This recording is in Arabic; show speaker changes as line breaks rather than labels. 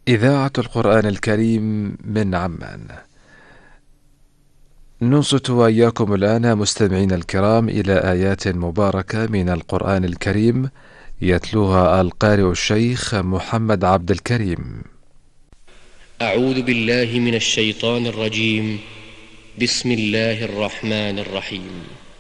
إذاعة القرآن الكريم من عمان. ننصت وإياكم الآن مستمعين الكرام إلى آيات مباركة من القرآن الكريم يتلوها القارئ الشيخ محمد عبد الكريم.
أعوذ بالله من الشيطان الرجيم. بسم الله الرحمن الرحيم.